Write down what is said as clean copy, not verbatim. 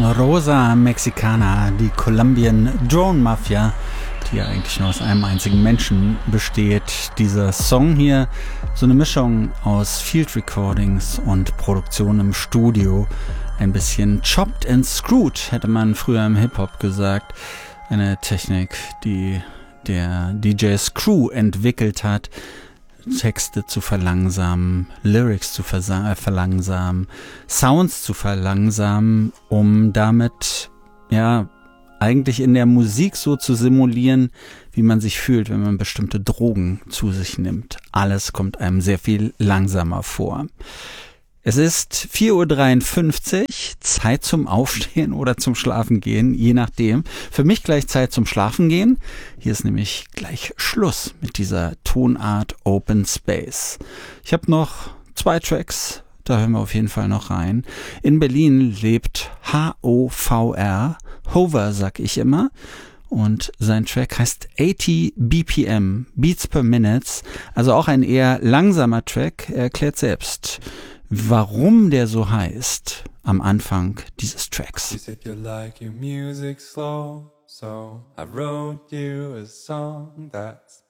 Rosa Mexicana, die Colombian Drone Mafia, die ja eigentlich nur aus einem einzigen Menschen besteht. Dieser Song hier, so eine Mischung aus Field Recordings und Produktion im Studio. Ein bisschen chopped and screwed, hätte man früher im Hip-Hop gesagt. Eine Technik, die der DJ Screw entwickelt hat, Texte zu verlangsamen, Lyrics zu verlangsamen, Sounds zu verlangsamen, um damit, ja, eigentlich in der Musik so zu simulieren, wie man sich fühlt, wenn man bestimmte Drogen zu sich nimmt. Alles kommt einem sehr viel langsamer vor. Es ist 4:53 Uhr, Zeit zum Aufstehen oder zum Schlafengehen, je nachdem. Für mich gleich Zeit zum Schlafengehen. Hier ist nämlich gleich Schluss mit dieser Tonart Open Space. Ich habe noch 2 Tracks, da hören wir auf jeden Fall noch rein. In Berlin lebt HOVR, Hover sag ich immer. Und sein Track heißt 80 BPM, Beats per Minutes, also auch ein eher langsamer Track. Er erklärt selbst, warum der so heißt, am Anfang dieses Tracks. You said you like your music slow, so I wrote you a song that's